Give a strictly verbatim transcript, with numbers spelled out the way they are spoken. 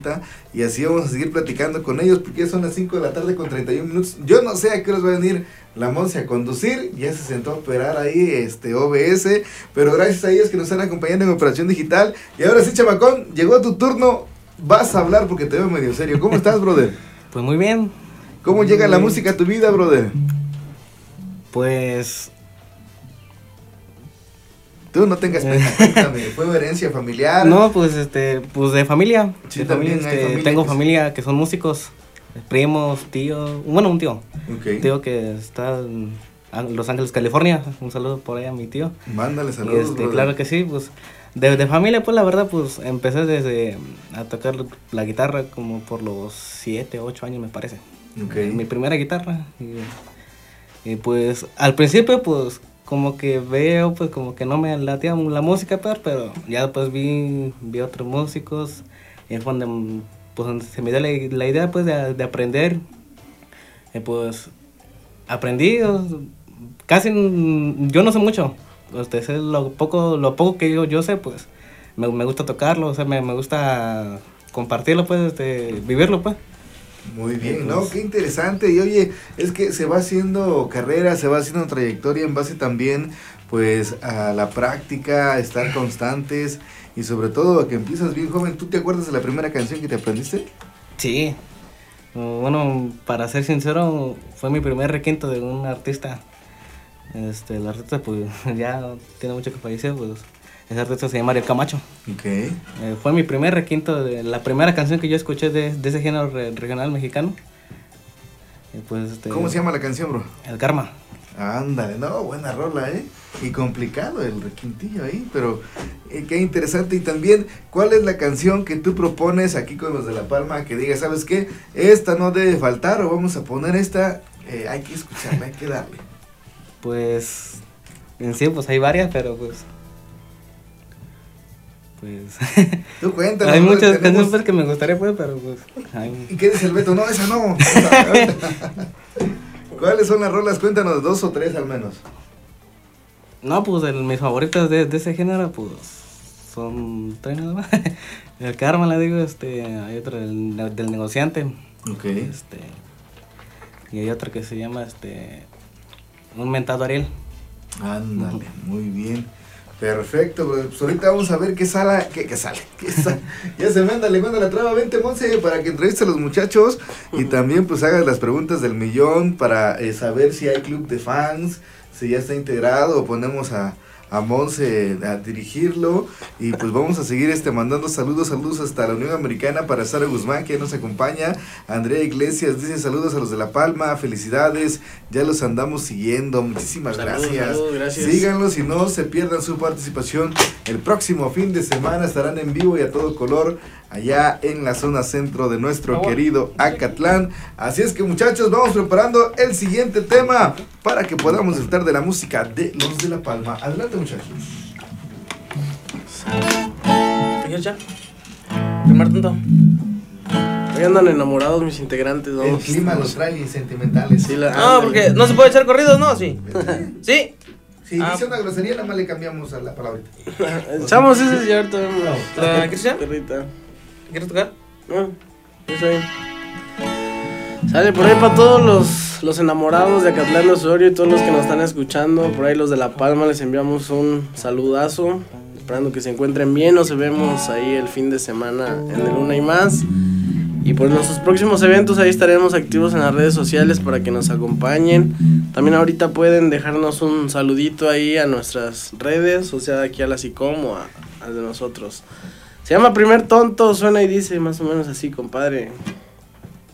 Y así vamos a seguir platicando con ellos porque ya son las cinco de la tarde con treinta y un minutos. Yo no sé a qué horas va a venir la Monse a conducir, ya se sentó a operar ahí este O B S, pero gracias a ellos que nos están acompañando en Operación Digital. Y ahora sí, chamacón, llegó tu turno, vas a hablar porque te veo medio serio. ¿Cómo estás, brother? Pues muy bien. ¿Cómo llega la música a tu vida, brother? Pues... Tú no tengas pena, cuéntame, ¿fue herencia familiar? No, pues este, pues de familia. Sí, de también familia, hay este, familia tengo que familia que son músicos, primos, tíos, bueno, un tío. Okay. Tío que está en Los Ángeles, California. Un saludo por ahí a mi tío. Mándale Y saludos, este, brother. claro que sí, pues de, de familia, pues la verdad, pues empecé desde a tocar la guitarra como por los siete, ocho años me parece. Okay. Mi primera guitarra. Y, y pues al principio, pues como que veo, pues como que no me latía la música, pero, pero ya después vi, vi otros músicos, y fue donde, pues, donde se me dio la, la idea, pues, de, de aprender, y pues, aprendí, casi, yo no sé mucho, este, sé lo poco, lo poco que yo, yo sé, pues, me, me gusta tocarlo, o sea, me, me gusta compartirlo, pues, este, vivirlo, pues. Muy bien, ¿no? Qué interesante. Y oye, es que se va haciendo carrera, se va haciendo trayectoria en base también, pues, a la práctica, a estar constantes y sobre todo a que empiezas bien joven. ¿Tú te acuerdas de la primera canción que te aprendiste? Sí. Bueno, para ser sincero, fue mi primer requinto de un artista. Este, el artista, pues, ya tiene mucho que fallecer, pues. Ese artista se llama Ariel Camacho. Okay. Eh, fue mi primer requinto, de la primera canción que yo escuché de, de ese género re, regional mexicano. Y pues, este, ¿Cómo se llama la canción, bro? El Karma. Ándale, no, buena rola, ¿eh? Y complicado el requintillo ahí, pero eh, qué interesante. Y también, ¿cuál es la canción que tú propones aquí con los de La Palma? Que diga, ¿sabes qué? Esta no debe faltar o vamos a poner esta, eh, hay que escucharla, hay que darle. Pues, en sí, pues hay varias, pero pues... Pues... Tú cuéntanos. Hay muchas tenemos... canciones pues, que me gustaría, pues, pero pues... Hay... ¿Y qué dice el Beto? No, esa no. ¿Cuáles son las rolas? Cuéntanos, dos o tres al menos. No, pues el, mis favoritas de, de ese género, pues, son tres nada más. El Karma, le digo, este, hay otro del, del negociante. Ok. Este, y hay otra que se llama, este, Un mentado Ariel. Ándale, uh-huh. Muy bien. Perfecto, bro. Pues ahorita vamos a ver qué sala, qué, qué sale, qué sale. Ya se me anda, le manda la traba, vente, Monse, para que entreviste a los muchachos y también pues hagas las preguntas del millón para eh, saber si hay club de fans, si ya está integrado o ponemos a, a Monse a dirigirlo y pues vamos a seguir este mandando saludos, saludos hasta la Unión Americana para Sara Guzmán que nos acompaña, Andrea Iglesias dice saludos a los de La Palma, felicidades, ya los andamos siguiendo, muchísimas saludos, gracias. Saludos, gracias, síganlos y no se pierdan su participación, el próximo fin de semana estarán en vivo y a todo color allá en la zona centro de nuestro oh, querido Acatlán, así es que muchachos vamos preparando el siguiente tema para que podamos disfrutar de la música de los de La Palma, adelante muchachos. Ya. Primer tonto. Hoy andan enamorados mis integrantes. El vamos. clima los trae sentimentales. Sí, la, ah, porque no se puede echar corridos, ¿no? Sí. ¿Sí? Si ah. dice una grosería, nada más le cambiamos a la palabrita. Echamos ese y ahorita vemos. ¿La Cristian? ¿Quieres tocar? No, está bien. Sale por ahí para todos los, los enamorados de Acatlán de Osorio y todos los que nos están escuchando. Por ahí los de La Palma les enviamos un saludazo. Esperando que se encuentren bien. Nos vemos ahí el fin de semana en el Una y Más. Y por nuestros próximos eventos ahí estaremos activos en las redes sociales para que nos acompañen. También ahorita pueden dejarnos un saludito ahí a nuestras redes, o sea aquí a la SICOM o a, a de nosotros. Se llama Primer Tonto, suena y dice más o menos así, compadre.